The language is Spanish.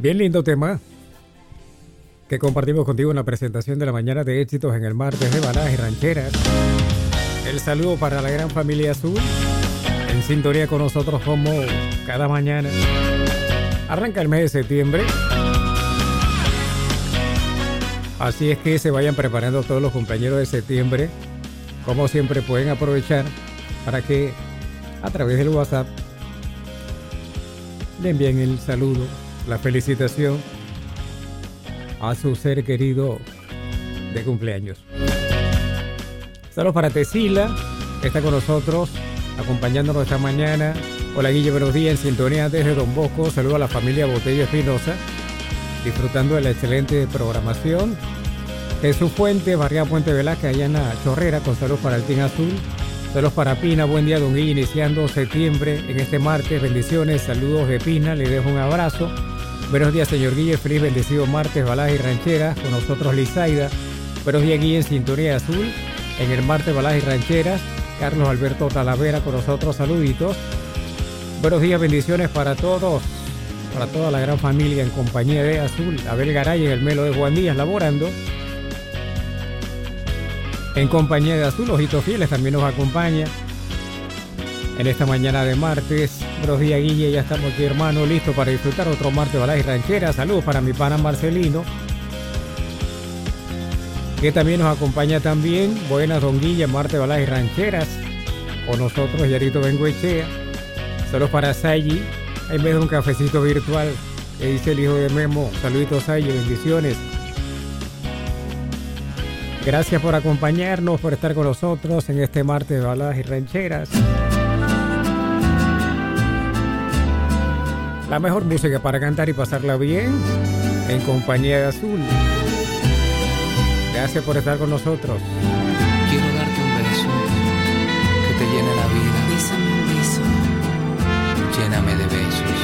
Bien lindo tema que compartimos contigo en la presentación de la mañana de éxitos en el martes de baladas y rancheras. El saludo para la gran familia azul, en sintonía con nosotros como cada mañana. Arranca el mes de septiembre, así es que se vayan preparando todos los compañeros de septiembre. Como siempre pueden aprovechar para que a través del WhatsApp le envíen el saludo, la felicitación a su ser querido de cumpleaños. Saludos para Tesila, que está con nosotros, acompañándonos esta mañana. Hola Guille, buenos días, en sintonía desde Don Bosco. Saludos a la familia Botello Espinosa, disfrutando de la excelente programación. Jesús Fuente, Barriga Puente Velázquez, allá en la Chorrera, con saludos para el Team Azul. Saludos para Pina, buen día Don Guille, iniciando septiembre en este martes. Bendiciones, saludos de Pina, le dejo un abrazo. Buenos días, señor Guille, feliz bendecido martes, baladas y rancheras. Con nosotros Lizaida. Buenos días, Guille, en sintonía azul. En el martes, baladas y rancheras. Carlos Alberto Talavera con nosotros, saluditos. Buenos días, bendiciones para todos, para toda la gran familia en compañía de Azul. Abel Garay en el Melo de Juan Díaz laborando. En compañía de Azul, Ojitos Fieles también nos acompaña en esta mañana de martes. Buenos días, Guille, ya estamos aquí, hermano, listos para disfrutar otro martes, baladas y rancheras. Saludos para mi pana Marcelino, que también nos acompaña también. Buenas, Don Guille, martes, baladas y rancheras. Con nosotros, Yarito Bengoechea. Saludos para Sayi, en vez de un cafecito virtual, que dice el hijo de Memo. Saluditos, Sayi, bendiciones. Gracias por acompañarnos, por estar con nosotros en este martes de baladas y rancheras. La mejor música para cantar y pasarla bien en compañía de Azul. Gracias por estar con nosotros. Quiero darte un beso que te llene la vida. Bésame un beso. Lléname de besos